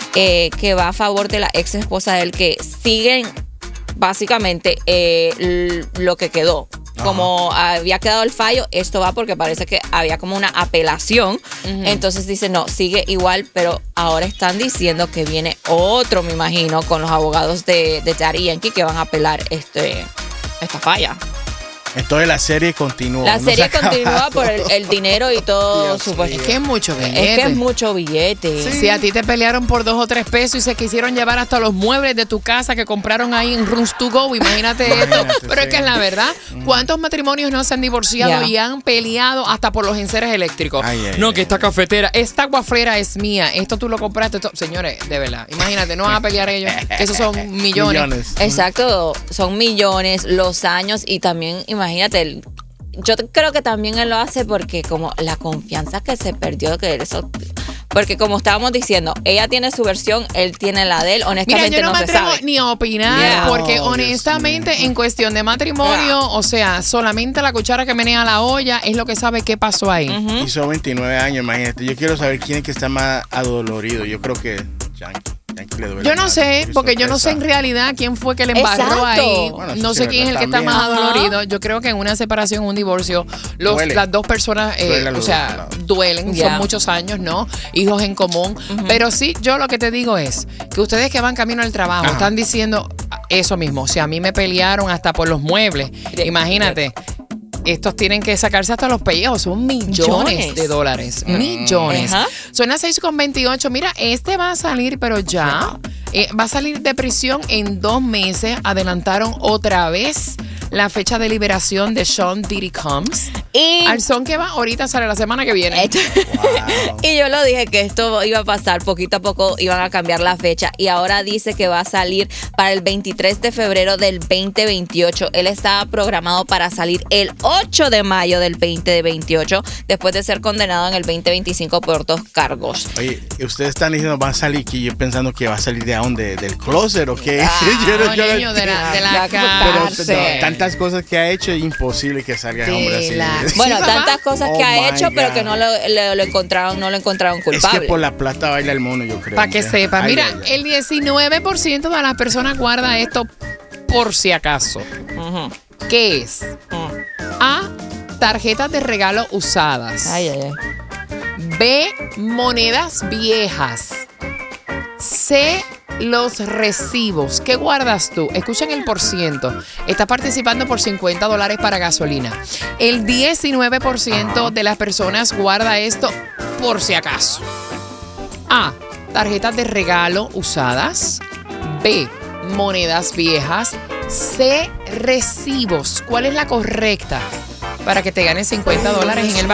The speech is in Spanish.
que va a favor de la ex esposa de él, que siguen básicamente lo que quedó. Como había quedado el fallo, esto va porque parece que había como una apelación. Entonces dice, no, sigue igual, pero ahora están diciendo que viene otro, me imagino, con los abogados de Daddy Yankee que van a apelar esta falla. Entonces la serie continúa. La serie continúa por el dinero y todo. Es que es mucho billete. Es que es mucho billete. Sí. Si a ti te pelearon por 2 o 3 pesos y se quisieron llevar hasta los muebles de tu casa que compraron ahí en Rooms to Go, imagínate esto. Pero es que es la verdad. ¿Cuántos matrimonios no se han divorciado y han peleado hasta por los enseres eléctricos? Que esta cafetera, esta guafrera es mía. Esto tú lo compraste. Señores, de verdad. Imagínate, no van a pelear ellos. Que esos son millones. Exacto. Son millones, los años y también, imagínate, yo creo que también él lo hace porque como la confianza que se perdió, porque como estábamos diciendo, ella tiene su versión, él tiene la de él, honestamente. Mira, yo no me se atrevo sabe ni a opinar, porque honestamente en cuestión de matrimonio, o sea, solamente la cuchara que menea la olla es lo que sabe qué pasó ahí. Hizo 29 años, imagínate. Yo quiero saber quién es que está más adolorido. Yo creo que Yankee. Yo no sé, porque yo no sé en realidad quién fue que le embarró ahí. Bueno, no sé quién es el que está más adolorido. Yo creo que en una separación, un divorcio, las dos personas, duelen. Son muchos años, ¿no? Hijos en común. Pero sí, yo lo que te digo es que ustedes que van camino al trabajo están diciendo eso mismo. O sea, a mí me pelearon hasta por los muebles. Imagínate. Estos tienen que sacarse hasta los pellejos. Son millones de dólares. Millones. Son las 6:28. Mira, va a salir, pero ya. Va a salir de prisión en 2 meses. Adelantaron otra vez la fecha de liberación de Sean Diddy Combs. Al son que va, ahorita sale la semana que viene. Y yo lo dije que esto iba a pasar, poquito a poco iban a cambiar la fecha y ahora dice que va a salir para el 23 de febrero del 2028. Él estaba programado para salir el 8 de mayo del 2028 después de ser condenado en el 2025 por 2 cargos. Oye, ustedes están diciendo va a salir, que yo pensando que va a salir de dónde, del closet o qué. Niño, de la cárcel. Pero tantas cosas que ha hecho, es imposible que salga el hombre así. Bueno, tantas cosas que ha hecho, pero que no lo encontraron culpable. Es que por la plata baila el mono, yo creo. Para que sepa. Mira, el 19% de las personas guarda esto por si acaso. ¿Qué es? A, tarjetas de regalo usadas. B, monedas viejas. C, los recibos. ¿Qué guardas tú? Escuchen el porciento. Está participando por $50 para gasolina. El 19% de las personas guarda esto por si acaso. A, tarjetas de regalo usadas. B, monedas viejas. C, recibos. ¿Cuál es la correcta para que te ganes $50 en el